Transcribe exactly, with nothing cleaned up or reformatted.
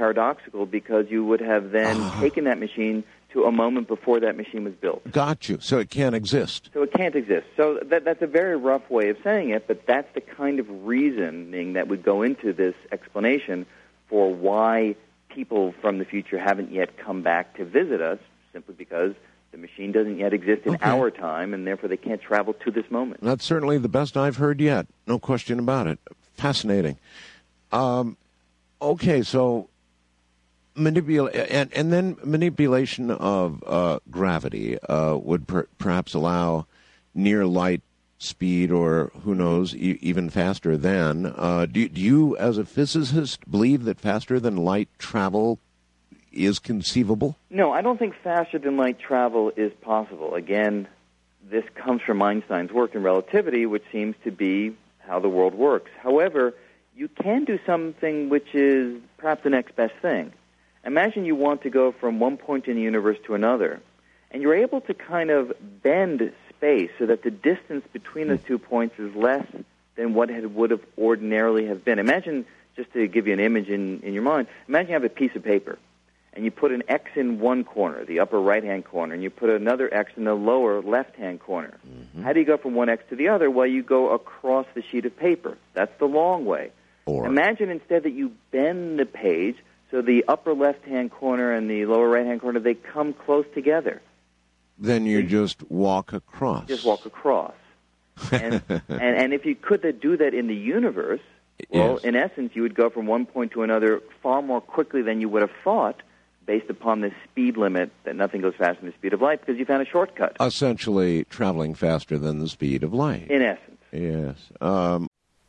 paradoxical because you would have then Ah. taken that machine to a moment before that machine was built. Got you. So it can't exist. So it can't exist. So that, that's a very rough way of saying it, but that's the kind of reasoning that would go into this explanation for why people from the future haven't yet come back to visit us, simply because the machine doesn't yet exist in Okay. our time, and therefore they can't travel to this moment. That's certainly the best I've heard yet. No question about it. Fascinating. Um, okay, so manipula- and, and then manipulation of uh, gravity uh, would per- perhaps allow near light speed, or who knows, e- even faster than. Uh, do, do you, as a physicist, believe that faster than light travel is conceivable? No, I don't think faster than light travel is possible. Again, this comes from Einstein's work in relativity, which seems to be how the world works. However, you can do something which is perhaps the next best thing. Imagine you want to go from one point in the universe to another, and you're able to kind of bend space so that the distance between the two points is less than what it would have ordinarily have been. Imagine, just to give you an image in, in your mind, imagine you have a piece of paper, and you put an X in one corner, the upper right-hand corner, and you put another X in the lower left-hand corner. Mm-hmm. How do you go from one X to the other? Well, you go across the sheet of paper. That's the long way. Or imagine instead that you bend the page so the upper left-hand corner and the lower right-hand corner, they come close together. then you just walk across. Just walk across. And, and, and if you could do that in the universe, well, Yes. in essence, you would go from one point to another far more quickly than you would have thought, based upon the speed limit that nothing goes faster than the speed of light, because you found a shortcut. Essentially traveling faster than the speed of light. In essence. Yes. Um,